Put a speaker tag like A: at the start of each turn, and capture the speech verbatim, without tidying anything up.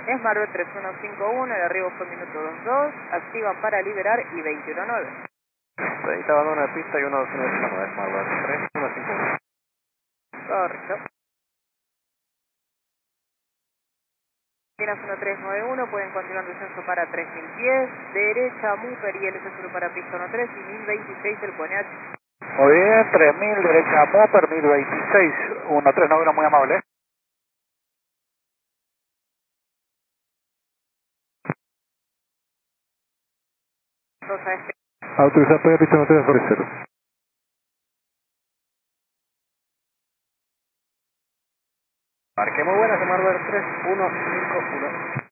A: Smartbird tres uno cinco uno, el arribo fue minuto dos dos, activan para liberar y veintiuno nueve.
B: Pedita abandono de pista y uno dos uno nueve, Smartbird tres uno cinco uno.
A: Correcto. Minas uno tres nueve uno, pueden continuar descenso para tres mil pies, derecha Muper y L S cero para pista uno tres y mil veintiséis el Coneach.
B: Muy bien, tres mil, derecha Moper, mil veintiséis, uno tres nueve uno, muy amable.
A: dos a este.
B: Autorizar para pista uno tres sobre cero. Marque muy buena, Smartbird tres uno cinco uno.